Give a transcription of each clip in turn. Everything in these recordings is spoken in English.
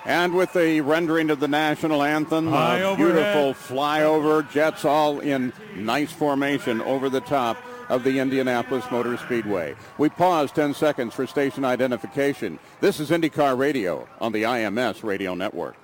And with the rendering of the national anthem, a beautiful flyover, jets all in nice formation over the top of the Indianapolis Motor Speedway. We pause 10 seconds for station identification. This is IndyCar Radio on the IMS Radio Network.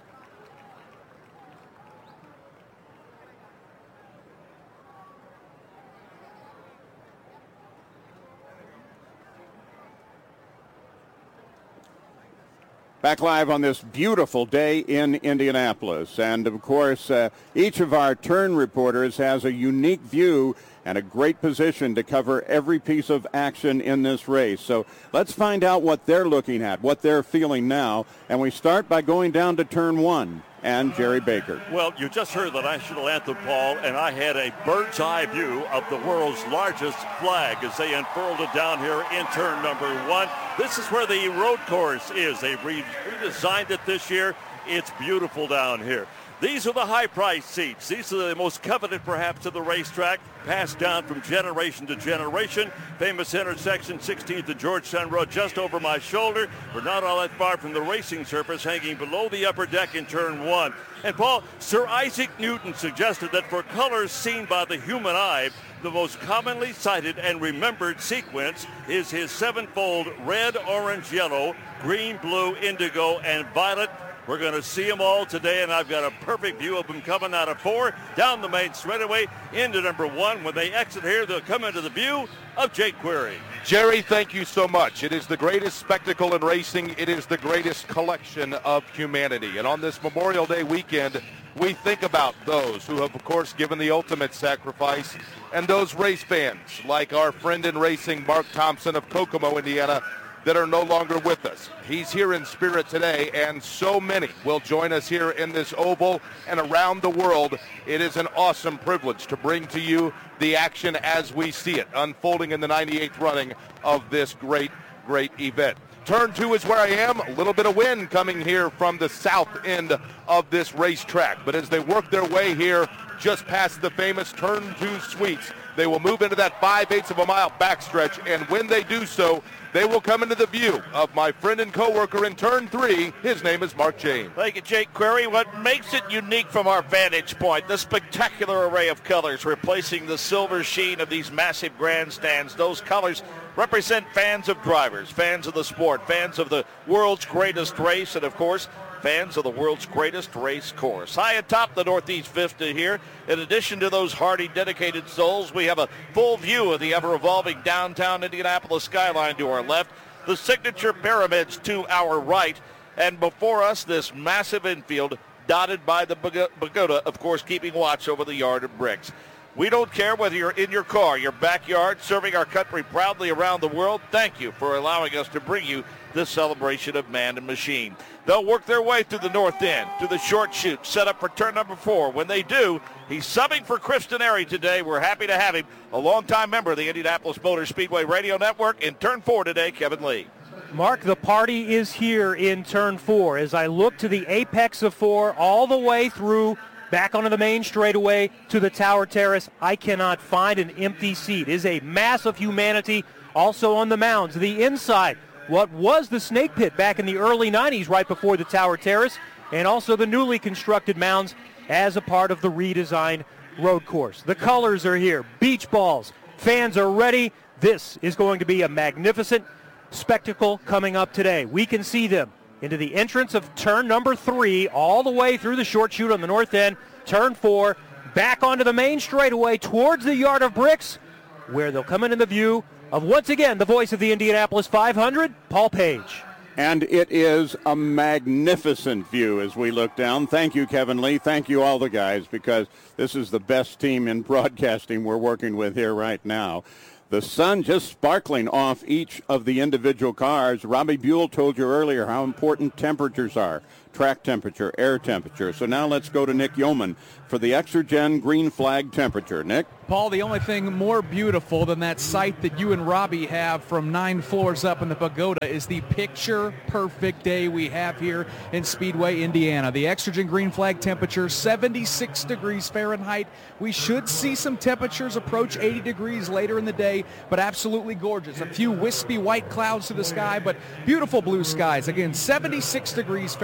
Back live on this beautiful day in Indianapolis. And, of course, each of our turn reporters has a unique view and a great position to cover every piece of action in this race. So let's find out what they're looking at, what they're feeling now. And we start by going down to turn one and Jerry Baker. Well, you just heard the national anthem, Paul, and I had a bird's eye view of the world's largest flag as they unfurled it down here in turn number one. This is where the road course is. They redesigned it this year. It's beautiful down here. These are the high-priced seats. These are the most coveted, perhaps, of the racetrack, passed down from generation to generation. Famous intersection, 16th to Georgetown Road, just over my shoulder. We're not all that far from the racing surface, hanging below the upper deck in turn one. And, Paul, Sir Isaac Newton suggested that for colors seen by the human eye, the most commonly cited and remembered sequence is his sevenfold red, orange, yellow, green, blue, indigo, and violet. We're going to see them all today, and I've got a perfect view of them coming out of four, down the main straightaway, into number one. When they exit here, they'll come into the view of Jake Query. Jerry, thank you so much. It is the greatest spectacle in racing. It is the greatest collection of humanity. And on this Memorial Day weekend, we think about those who have, of course, given the ultimate sacrifice, and those race fans, like our friend in racing, Mark Thompson of Kokomo, Indiana, that are no longer with us. He's here in spirit today, and so many will join us here in this oval and around the world. It is an awesome privilege to bring to you the action as we see it unfolding in the 98th running of this great, great event. Turn two is where I am. A little bit of wind coming here from the south end of this racetrack. But as they work their way here just past the famous turn two suites, they will move into that 5/8 of a mile backstretch. And when they do so, they will come into the view of my friend and co-worker in turn three. His name is Mark James. Thank you, Jake Query. What makes it unique from our vantage point, the spectacular array of colors replacing the silver sheen of these massive grandstands. Those colors represent fans of drivers, fans of the sport, fans of the world's greatest race, and, of course, fans of the world's greatest race course. High atop the Northeast Vista here, in addition to those hardy, dedicated souls, we have a full view of the ever-evolving downtown Indianapolis skyline to our left, the signature pyramids to our right, and before us, this massive infield dotted by the pagoda, of course, keeping watch over the yard of bricks. We don't care whether you're in your car, your backyard, serving our country proudly around the world. Thank you for allowing us to bring you this celebration of man and machine. They'll work their way through the north end, to the short chute, set up for turn number four. When they do, he's subbing for Chris Denari today. We're happy to have him, a longtime member of the Indianapolis Motor Speedway Radio Network. In turn four today, Kevin Lee. Mark, the party is here in turn four. As I look to the apex of four, all the way through back onto the main straightaway to the Tower Terrace, I cannot find an empty seat. It is a mass of humanity also on the mounds. The inside, what was the snake pit back in the early 90s right before the Tower Terrace, and also the newly constructed mounds as a part of the redesigned road course. The colors are here, beach balls, fans are ready. This is going to be a magnificent spectacle coming up today. We can see them into the entrance of turn number three, all the way through the short chute on the north end, turn four, back onto the main straightaway towards the yard of bricks, where they'll come into the view of, once again, the voice of the Indianapolis 500, Paul Page. And it is a magnificent view as we look down. Thank you, Kevin Lee. Thank you, all the guys, because this is the best team in broadcasting we're working with here right now. The sun just sparkling off each of the individual cars. Robbie Buell told you earlier how important temperatures are, track temperature, air temperature. So now let's go to Nick Yeoman for the Exergen green flag temperature. Nick? Paul, the only thing more beautiful than that sight that you and Robbie have from 9 floors up in the pagoda is the picture-perfect day we have here in Speedway, Indiana. The Exergen green flag temperature, 76 degrees Fahrenheit. We should see some temperatures approach 80 degrees later in the day, but absolutely gorgeous. A few wispy white clouds to the sky, but beautiful blue skies. Again, 76 degrees Fahrenheit.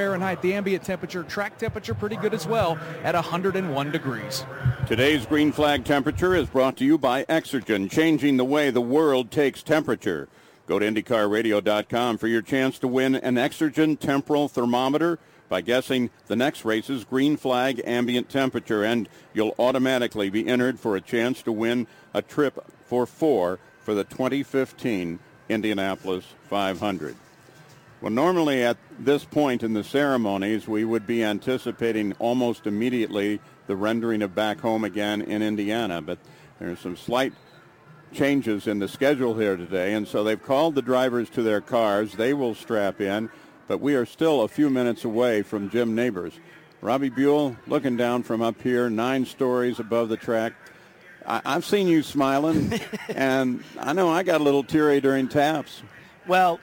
the ambient temperature, track temperature pretty good as well at 101 degrees. Today's green flag temperature is brought to you by Exergen, changing the way the world takes temperature. Go to IndyCarRadio.com for your chance to win an Exergen temporal thermometer by guessing the next race's green flag ambient temperature, and you'll automatically be entered for a chance to win a trip for 4 for the 2015 Indianapolis 500. Well, normally at this point in the ceremonies, we would be anticipating almost immediately the rendering of Back Home Again in Indiana, but there's some slight changes in the schedule here today, and so they've called the drivers to their cars. They will strap in, but we are still a few minutes away from Jim Neighbors. Robbie Buell looking down from up here, 9 stories above the track. I've seen you smiling, and I know I got a little teary during taps. Well,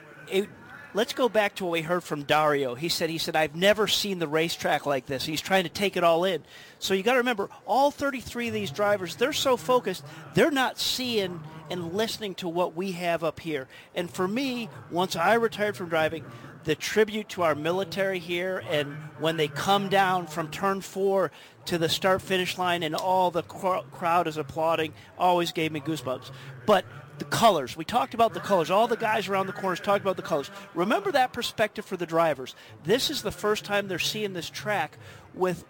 let's go back to what we heard from Dario. He said, I've never seen the racetrack like this. He's trying to take it all in. So you got to remember, all 33 of these drivers, they're so focused, they're not seeing and listening to what we have up here. And for me, once I retired from driving, the tribute to our military here, and when they come down from turn 4 to the start-finish line and all the crowd is applauding, always gave me goosebumps. But the colors, we talked about the colors. All the guys around the corners talked about the colors. Remember that perspective for the drivers. This is the first time they're seeing this track with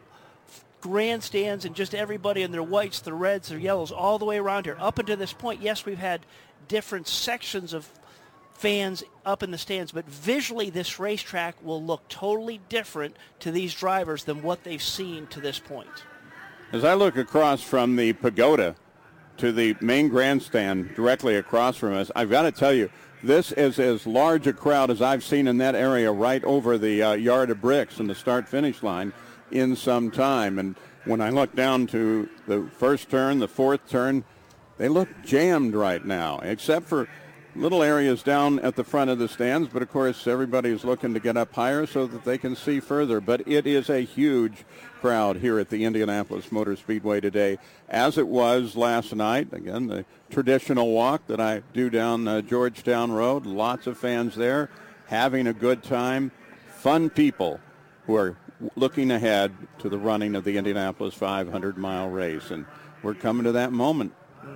grandstands and just everybody in their whites, their reds, their yellows, all the way around here. Up until this point, yes, we've had different sections of fans up in the stands, but visually this racetrack will look totally different to these drivers than what they've seen to this point. As I look across from the pagoda to the main grandstand directly across from us, I've got to tell you, this is as large a crowd as I've seen in that area right over the yard of bricks and the start-finish line in some time. And when I look down to the first turn, the fourth turn, they look jammed right now, except for little areas down at the front of the stands, but of course everybody's looking to get up higher so that they can see further. But it is a huge crowd here at the Indianapolis Motor Speedway today, as it was last night. Again, the traditional walk that I do down Georgetown Road, lots of fans there having a good time, fun people who are looking ahead to the running of the Indianapolis 500-mile race, and we're coming to that moment.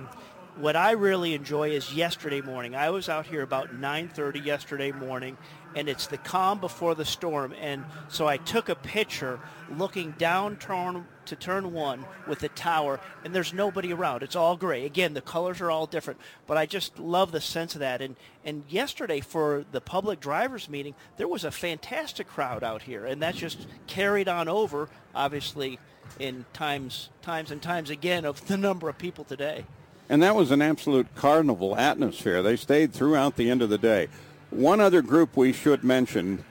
What I really enjoy is yesterday morning. I was out here about 9:30 yesterday morning, and it's the calm before the storm. And so I took a picture looking down to turn 1 with the tower, and there's nobody around. It's all gray. Again, the colors are all different, but I just love the sense of that. And yesterday for the public drivers meeting, there was a fantastic crowd out here, and that just carried on over, obviously, in times and times again of the number of people today. And that was an absolute carnival atmosphere. They stayed throughout the end of the day. One other group we should mention,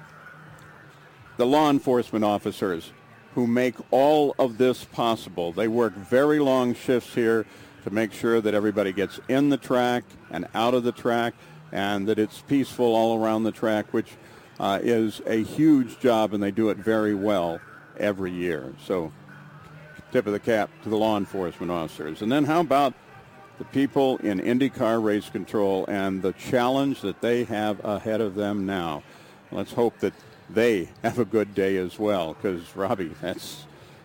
the law enforcement officers who make all of this possible. They work very long shifts here to make sure that everybody gets in the track and out of the track and that it's peaceful all around the track, which is a huge job, and they do it very well every year. So tip of the cap to the law enforcement officers. And then how about the people in IndyCar Race Control and the challenge that they have ahead of them now? Let's hope that they have a good day as well, because, Robbie, that's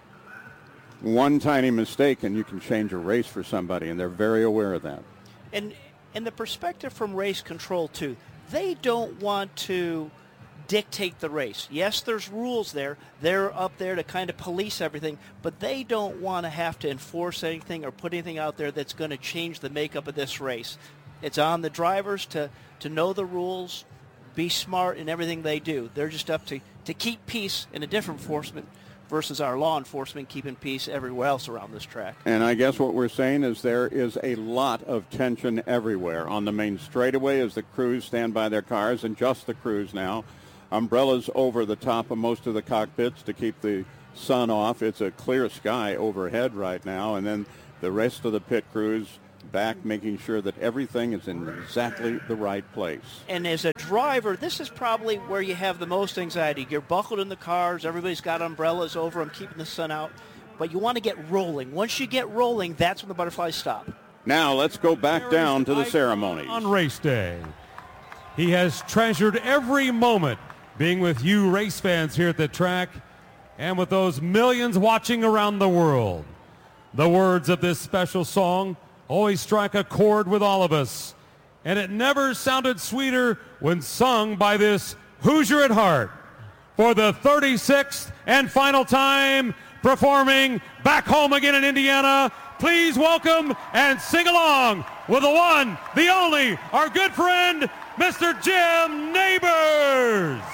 one tiny mistake and you can change a race for somebody, and they're very aware of that. And the perspective from Race Control, too, they don't want to dictate the race. Yes, there's rules there. They're up there to kind of police everything, but they don't want to have to enforce anything or put anything out there that's going to change the makeup of this race. It's on the drivers to know the rules, be smart in everything they do. They're just up to keep peace in a different enforcement versus our law enforcement keeping peace everywhere else around this track. And I guess what we're saying is there is a lot of tension everywhere. On the main straightaway as the crews stand by their cars, and just the crews now. Umbrellas over the top of most of the cockpits to keep the sun off. It's a clear sky overhead right now. And then the rest of the pit crews back, making sure that everything is in exactly the right place. And as a driver, this is probably where you have the most anxiety. You're buckled in the cars. Everybody's got umbrellas over them, keeping the sun out. But you want to get rolling. Once you get rolling, that's when the butterflies stop. Now let's go back down to the ceremonies. On race day, he has treasured every moment being with you race fans here at the track and with those millions watching around the world. The words of this special song always strike a chord with all of us, and it never sounded sweeter when sung by this Hoosier at heart. For the 36th and final time, performing back home again in Indiana, please welcome and sing along with the one, the only, our good friend, Mr. Jim Nabors.